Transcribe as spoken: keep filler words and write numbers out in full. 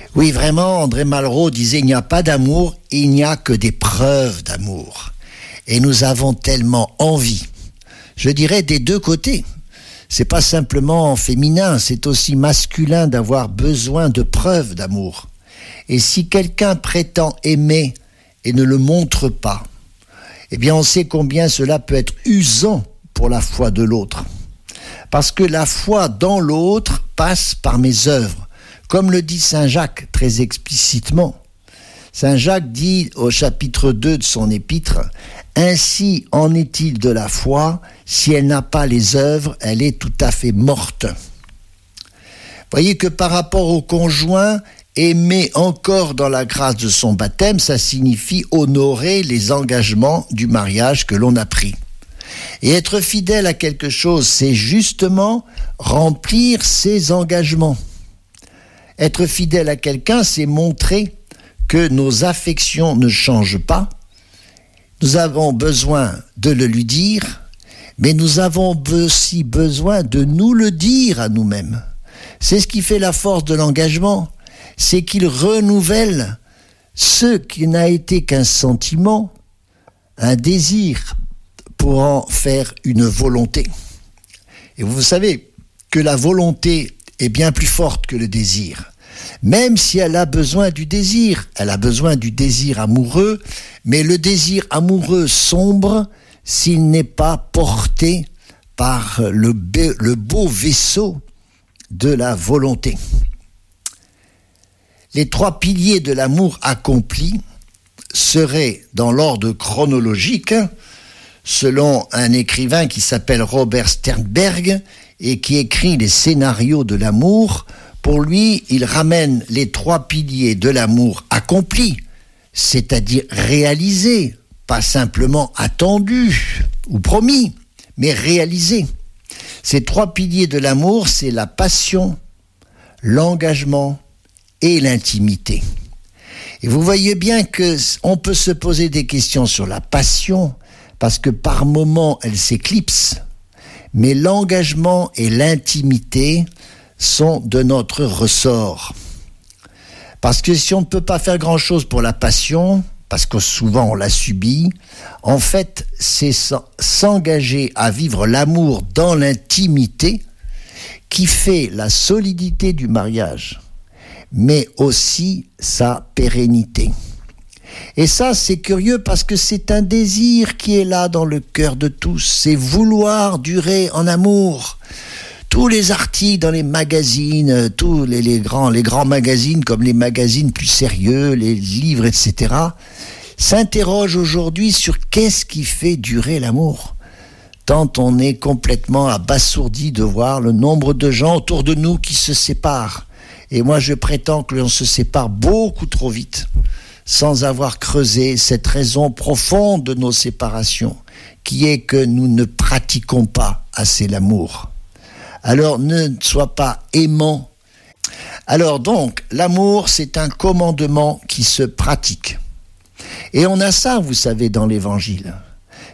Oui, vraiment, André Malraux disait « Il n'y a pas d'amour, il n'y a que des preuves d'amour ». Et nous avons tellement envie, je dirais des deux côtés. C'est pas simplement féminin, c'est aussi masculin d'avoir besoin de preuves d'amour. Et si quelqu'un prétend aimer et ne le montre pas, eh bien on sait combien cela peut être usant pour la foi de l'autre. Parce que la foi dans l'autre passe par mes œuvres. Comme le dit saint Jacques très explicitement. Saint Jacques dit au chapitre deux de son épître « Ainsi en est-il de la foi, si elle n'a pas les œuvres, elle est tout à fait morte. » Voyez que par rapport au conjoint, aimer encore dans la grâce de son baptême, ça signifie honorer les engagements du mariage que l'on a pris. Et être fidèle à quelque chose, c'est justement remplir ses engagements. Être fidèle à quelqu'un, c'est montrer que nos affections ne changent pas. Nous avons besoin de le lui dire, mais nous avons aussi besoin de nous le dire à nous-mêmes. C'est ce qui fait la force de l'engagement, c'est qu'il renouvelle ce qui n'a été qu'un sentiment, un désir, pour en faire une volonté. Et vous savez que la volonté est bien plus forte que le désir. Même si elle a besoin du désir, elle a besoin du désir amoureux, mais le désir amoureux sombre s'il n'est pas porté par le, be- le beau vaisseau de la volonté. Les trois piliers de l'amour accompli seraient dans l'ordre chronologique, selon un écrivain qui s'appelle Robert Sternberg et qui écrit les scénarios de l'amour. Pour lui, il ramène les trois piliers de l'amour accomplis, c'est-à-dire réalisés, pas simplement attendus ou promis, mais réalisés. Ces trois piliers de l'amour, c'est la passion, l'engagement et l'intimité. Et vous voyez bien qu'on peut se poser des questions sur la passion, parce que par moments, elle s'éclipse, mais l'engagement et l'intimité sont de notre ressort. Parce que si on ne peut pas faire grand-chose pour la passion, parce que souvent on la subit, en fait, c'est s'engager à vivre l'amour dans l'intimité qui fait la solidité du mariage, mais aussi sa pérennité. Et ça, c'est curieux parce que c'est un désir qui est là dans le cœur de tous, c'est vouloir durer en amour. Tous les articles dans les magazines, tous les, les, grands, les grands magazines comme les magazines plus sérieux, les livres, et cetera, s'interrogent aujourd'hui sur qu'est-ce qui fait durer l'amour. Tant on est complètement abasourdi de voir le nombre de gens autour de nous qui se séparent. Et moi, je prétends que l'on se sépare beaucoup trop vite, sans avoir creusé cette raison profonde de nos séparations, qui est que nous ne pratiquons pas assez l'amour. Alors ne sois pas aimant. Alors donc, l'amour, c'est un commandement qui se pratique. Et on a ça, vous savez, dans l'Évangile.